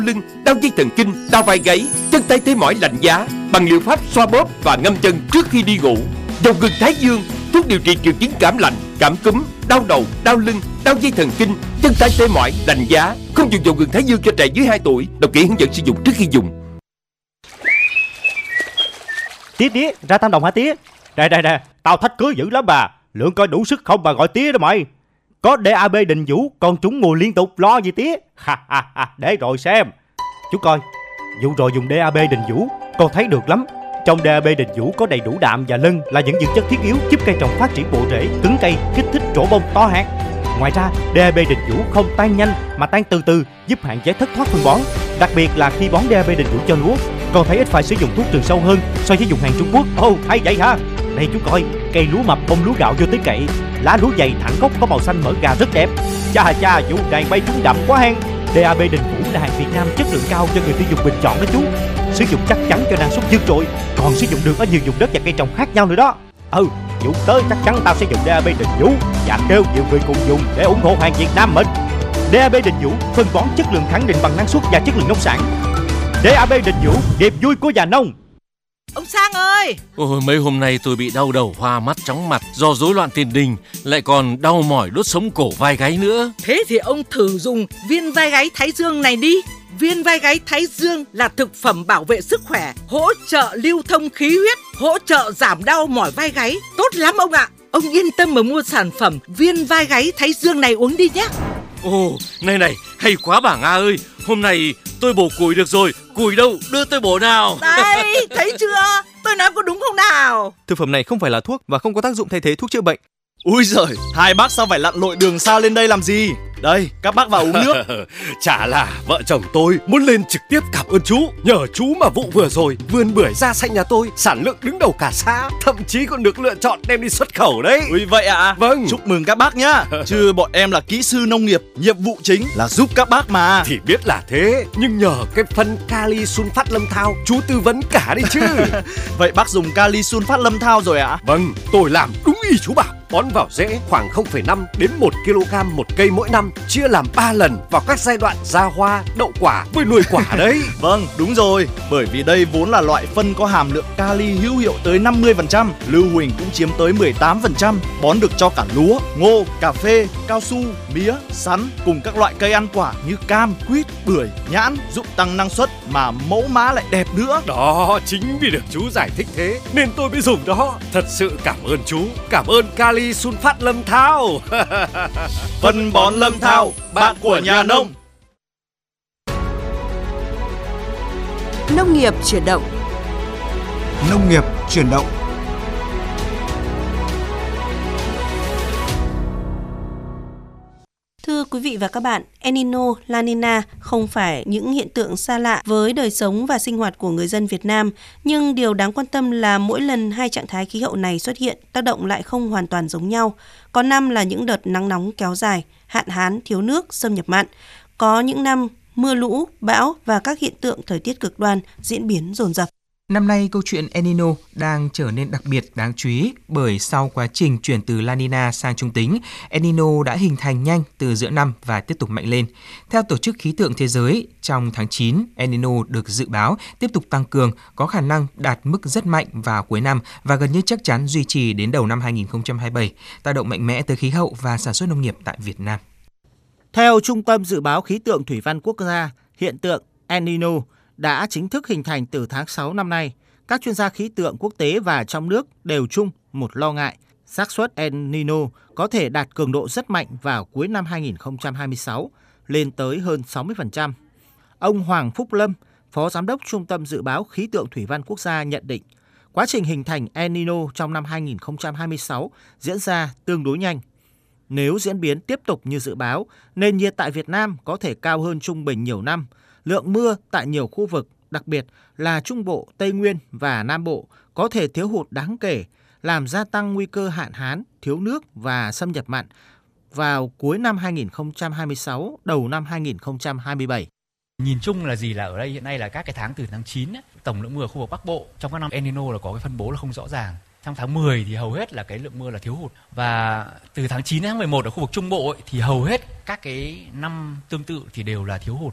lưng, đau dây thần kinh, đau vai gáy, chân tay tê mỏi lạnh giá bằng liệu pháp xoa bóp và ngâm chân trước khi đi ngủ. Dầu gừng Thái Dương, thuốc điều trị triệu chứng cảm lạnh, cảm cúm, đau đầu, đau lưng, đau dây thần kinh, chân tay tê mỏi, lạnh giá. Không dùng dầu gừng Thái Dương cho trẻ dưới 2 tuổi. Đọc kỹ hướng dẫn sử dụng trước khi dùng. Tía, ra Tam Đồng hả tía? Đây, tao thách cưới dữ lắm bà. Lượng coi đủ sức không bà gọi tía đó mày. Có DAB Đình Vũ, con trúng mùa liên tục, lo gì tía? Để rồi xem. Chú coi, vụ rồi dùng DAB Đình Vũ, con thấy được lắm. Trong DAB Đình Vũ có đầy đủ đạm và lân là những dưỡng chất thiết yếu giúp cây trồng phát triển bộ rễ, cứng cây, kích thích trổ bông to hạt. Ngoài ra, DAB Đình Vũ không tan nhanh mà tan từ từ, giúp hạn chế thất thoát phân bón. Đặc biệt là khi bón DAB Đình Vũ cho lúa, con thấy ít phải sử dụng thuốc trừ sâu hơn so với dùng hàng Trung Quốc. Ồ, hay vậy hả? Đây chú coi, cây lúa mập bông lúa gạo vô tới cậy, lá lúa dày thẳng gốc có màu xanh mỡ gà rất đẹp. Chà, vụ này bay trúng đậm quá hen. DAB Đình Vũ là hàng Việt Nam chất lượng cao cho người tiêu dùng bình chọn đó chú. Sử dụng chắc chắn cho năng suất vượt trội, còn sử dụng được ở nhiều vùng đất và cây trồng khác nhau nữa đó. Vụ tới chắc chắn tao sẽ dùng DAB Đình Vũ và kêu nhiều người cùng dùng để ủng hộ hàng Việt Nam mình. DAB Đình Vũ, phân bón chất lượng khẳng định bằng năng suất và chất lượng nông sản. DAB Đình Vũ, nghiệp vui của nhà nông. Ông Sang ơi! Ôi, mấy hôm nay tôi bị đau đầu, hoa mắt, chóng mặt do rối loạn tiền đình, lại còn đau mỏi đốt sống cổ vai gáy nữa. Thế thì ông thử dùng viên vai gáy Thái Dương này đi. Viên vai gáy Thái Dương là thực phẩm bảo vệ sức khỏe, hỗ trợ lưu thông khí huyết, hỗ trợ giảm đau mỏi vai gáy. Tốt lắm ông ạ! Ông yên tâm mà mua sản phẩm viên vai gáy Thái Dương này uống đi nhé. Ồ, này, hay quá bà Nga ơi. Hôm nay tôi bổ củi được rồi. Củi đâu, đưa tôi bổ nào. Đây, thấy chưa? Tôi nói có đúng không nào? Thực phẩm này không phải là thuốc và không có tác dụng thay thế thuốc chữa bệnh. Úi giời, hai bác sao phải lặn lội đường xa lên đây làm gì? Đây, các bác vào uống nước. Chả là vợ chồng tôi muốn lên trực tiếp cảm ơn chú. Nhờ chú mà vụ vừa rồi vườn bưởi da xanh nhà tôi sản lượng đứng đầu cả xã, thậm chí còn được lựa chọn đem đi xuất khẩu đấy. Ui vậy ạ? Vâng. Chúc mừng các bác nhá. Chứ bọn em là kỹ sư nông nghiệp, nhiệm vụ chính là giúp các bác mà. Thì biết là thế, nhưng nhờ cái phân kali sunfat lâm thao chú tư vấn cả đi chứ. Vậy bác dùng kali sunfat lâm thao rồi ạ? Vâng, tôi làm đúng y chú bảo. Bón vào rễ khoảng 0,5 đến 1 kg một cây mỗi năm, chia làm 3 lần vào các giai đoạn ra hoa, đậu quả với nuôi quả đấy. Vâng, đúng rồi, bởi vì đây vốn là loại phân có hàm lượng kali hữu hiệu tới 50%, lưu huỳnh cũng chiếm tới 18%, bón được cho cả lúa, ngô, cà phê, cao su, mía, sắn cùng các loại cây ăn quả như cam, quýt, bưởi, nhãn, giúp tăng năng suất mà mẫu mã lại đẹp nữa. Đó, chính vì được chú giải thích thế nên tôi mới dùng đó. Thật sự cảm ơn chú, cảm ơn kali sunfat lâm thao. Phân bón lâm thao, bạn của nhà nông. Nông nghiệp chuyển động. Nông nghiệp chuyển động. Thưa quý vị và các bạn, El Nino, La Nina không phải những hiện tượng xa lạ với đời sống và sinh hoạt của người dân Việt Nam, nhưng điều đáng quan tâm là mỗi lần hai trạng thái khí hậu này xuất hiện, tác động lại không hoàn toàn giống nhau. Có năm là những đợt nắng nóng kéo dài, hạn hán, thiếu nước, xâm nhập mặn. Có những năm mưa lũ, bão và các hiện tượng thời tiết cực đoan diễn biến dồn dập. Năm nay, câu chuyện El Nino đang trở nên đặc biệt đáng chú ý bởi sau quá trình chuyển từ La Nina sang trung tính, El Nino đã hình thành nhanh từ giữa năm và tiếp tục mạnh lên. Theo Tổ chức Khí tượng Thế giới, trong tháng 9, El Nino được dự báo tiếp tục tăng cường, có khả năng đạt mức rất mạnh vào cuối năm và gần như chắc chắn duy trì đến đầu năm 2027, tác động mạnh mẽ tới khí hậu và sản xuất nông nghiệp tại Việt Nam. Theo Trung tâm Dự báo Khí tượng Thủy văn Quốc gia, hiện tượng El Nino đã chính thức hình thành từ tháng 6 năm nay. Các chuyên gia khí tượng quốc tế và trong nước đều chung một lo ngại, xác suất El Nino có thể đạt cường độ rất mạnh vào cuối năm 2026, lên tới hơn 60%. Ông Hoàng Phúc Lâm, Phó Giám đốc Trung tâm Dự báo Khí tượng Thủy văn Quốc gia nhận định, quá trình hình thành El Nino trong năm 2026 diễn ra tương đối nhanh. Nếu diễn biến tiếp tục như dự báo, nền nhiệt tại Việt Nam có thể cao hơn trung bình nhiều năm. Lượng mưa tại nhiều khu vực, đặc biệt là Trung Bộ, Tây Nguyên và Nam Bộ có thể thiếu hụt đáng kể, làm gia tăng nguy cơ hạn hán, thiếu nước và xâm nhập mặn vào cuối năm 2026, đầu năm 2027. Nhìn chung là gì, là ở đây hiện nay là các cái tháng từ tháng 9 ấy, tổng lượng mưa ở khu vực Bắc Bộ trong các năm El Nino là có cái phân bố là không rõ ràng. Trong tháng 10 thì hầu hết là cái lượng mưa là thiếu hụt, và từ tháng 9 đến tháng 11 ở khu vực Trung Bộ ấy, thì hầu hết các cái năm tương tự thì đều là thiếu hụt.